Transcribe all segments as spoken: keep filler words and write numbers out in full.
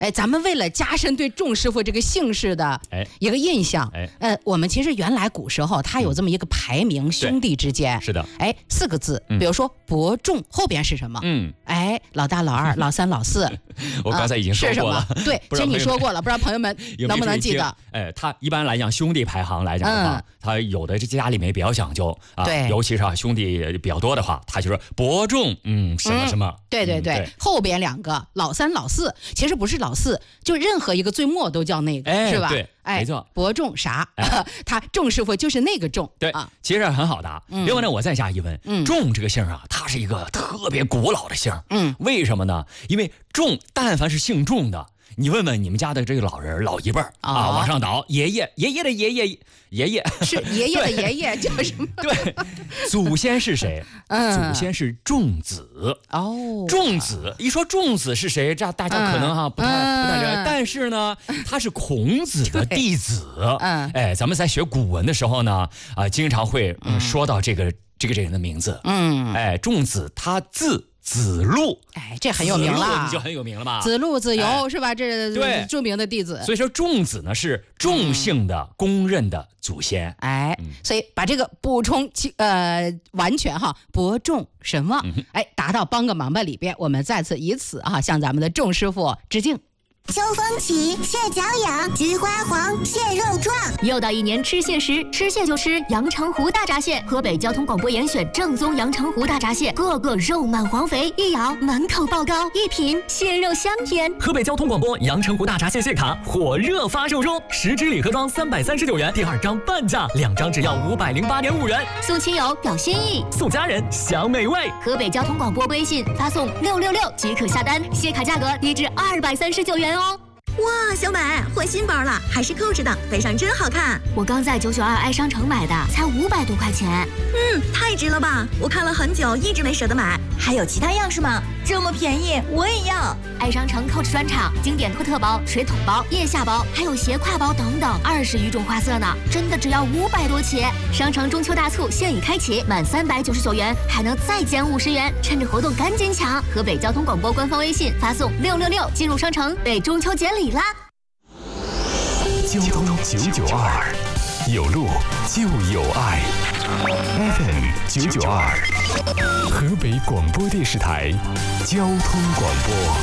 哎，咱们为了加深对仲师傅这个姓氏的一个印象，哎，呃，我们其实原来古时候他有这么一个排名，嗯、兄弟之间是的， 哎，四个字，嗯、比如说伯仲后边是什么？嗯，哎，老大、老二、老三、老四。 我刚才已经说过了， 啊、是什么？对，其实你说过了，不知道朋友们能不能记得？ 哎，他一般来讲兄弟排行来讲的话，嗯、他有的这家里面比较讲究啊， 对， 尤其是啊兄弟比较多的话，他就是伯仲，嗯，什么什么。嗯、 对对 对, 对、嗯、对，后边两个老三、老四，其实不是老四，就任何一个最末都叫那个， 哎、 是吧？ 对， 哎， 没错， 伯仲啥？哎、他仲师傅就是那个仲， 对啊， 其实很好的。嗯、另外呢，我再加一问，嗯、仲这个姓啊，它是一个特别古老的姓，嗯，为什么呢？因为仲，但凡是姓仲的，你问问你们家的这个老人老一辈儿、哦、啊，往上倒，爷爷爷爷的爷爷爷爷是爷爷的爷爷叫什么？ 对，祖先是谁？嗯，祖先是仲子。哦，仲子一说仲子是谁，这大家可能哈、嗯、不太、嗯、不太了解，但是呢，他是孔子的弟子。嗯，哎，咱们在学古文的时候呢，啊、呃，经常会、嗯、说到这个这个这人的名字。嗯，哎，仲子他字子路， 哎，这很有名了， 你就很有名了吧？ 子路、子由、哎、是吧？这对著名的弟子。 所以说，仲子呢是仲姓的公认的祖先。 哎，嗯、所以把这个补充呃完全哈，伯仲什么？嗯、哎，达到帮个忙吧里边，我们再次以此啊向咱们的仲师傅致敬。 秋风起，蟹脚痒，菊花黄，蟹肉壮。 又到一年吃蟹时，吃蟹就吃阳澄湖大闸蟹。河北交通广播严选正宗阳澄湖大闸蟹，个个肉满黄肥，一咬满口爆膏，一品蟹肉香甜。 河北交通广播阳澄湖大闸蟹蟹卡火热发售中，十支礼盒装三百三十九元，第二张半价，两张只要五百零八点五元。 送亲友表心意， 送家人享美味。 河北交通广播微信发送六六六即可下单，蟹卡价格低至二百三十九元哦。 哇，小美换新包了，还是扣着的，背上真好看。 我刚在九九二爱商城买的，才五百多块钱。 嗯，太值了吧！我看了很久，一直没舍得买。还有其他样式吗？这么便宜，我也要。 爱商城 Coach 专场，经典托特包、水桶包、腋下包，还有斜挎包等等，二十余种花色呢，真的只要五百多起。商城中秋大促现已开启，满三百九十九元还能再减五十元，趁着活动赶紧抢！河北交通广播官方微信发送六六六进入商城，为中秋节礼啦！ 交通九九二，有路就有爱。F M 九九二，河北广播电视台交通广播。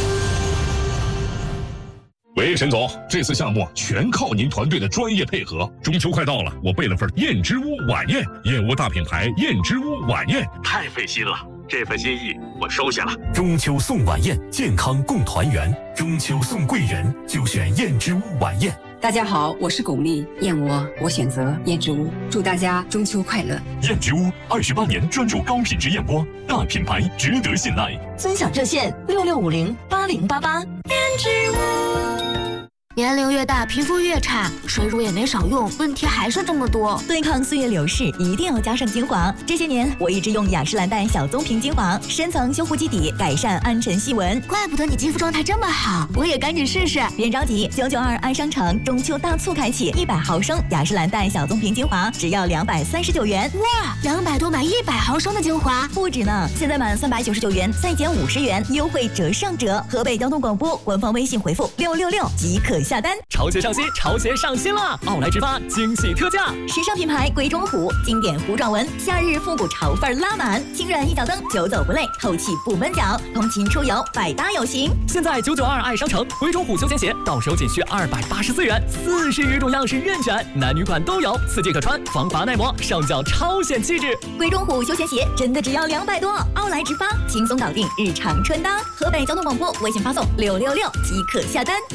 喂，陈总，这次项目全靠您团队的专业配合。中秋快到了，我备了份燕之屋晚宴，燕窝大品牌燕之屋晚宴，太费心了。这份心意我收下了。 中秋送晚宴，健康共团圆。中秋送贵人，就选燕之屋晚宴。 大家好，我是巩俐，燕窝我选择燕之屋，祝大家中秋快乐。 燕之屋二十八年专注高品质燕窝，大品牌值得信赖。 分享热线六六五零八零八八。燕之屋。 年龄越大，皮肤越差，水乳也没少用，问题还是这么多。 对抗岁月流逝，一定要加上精华。这些年，我一直用雅诗兰黛小棕瓶精华，深层修护基底，改善暗沉细纹。 怪不得你肌肤状态这么好，我也赶紧试试。 别着急，九九二爱商城中秋大促开启，一百毫升雅诗兰黛小棕瓶精华只要两百三十九元。 哇，两百多买一百毫升的精华， 不止呢！现在满三百九十九元再减五十元，优惠折上折。河北交通广播官方微信回复六六六即可下单。 潮鞋上新，潮鞋上新了！奥莱直发惊喜特价， 时尚品牌鬼冢虎，经典糊状纹，夏日复古潮范拉满，轻软一脚蹬，久走不累，透气不闷脚，通勤出游百搭有型。 现在九九二爱商城鬼冢虎休闲鞋到手仅需二百八十四元，四十余种样式任选，男女款都有，四季可穿，防滑耐磨，上脚超显气质。 鬼冢虎休闲鞋真的只要两百多，奥莱直发轻松搞定日常穿搭。河北交通广播微信发送六六六即可下单。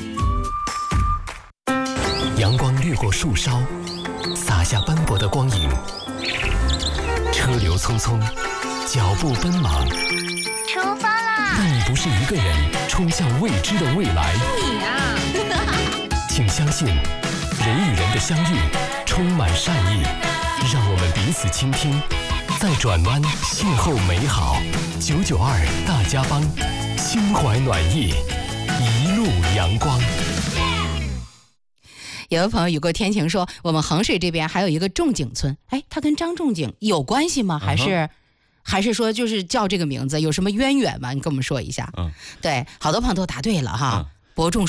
阳光掠过树梢，洒下斑驳的光影。车流匆匆，脚步奔忙。 出发啦！ 但你不是一个人冲向未知的未来。 你啊！ 请相信，人与人的相遇充满善意。让我们彼此倾听，在转弯邂逅美好。九九二大家帮，心怀暖意，一路阳光。 有位朋友雨过天晴说，我们衡水这边还有一个仲景村，哎，他跟张仲景有关系吗？还是、uh-huh. 还是说就是叫这个名字有什么渊源吗？你跟我们说一下。嗯，对，好多朋友都答对了哈。 伯仲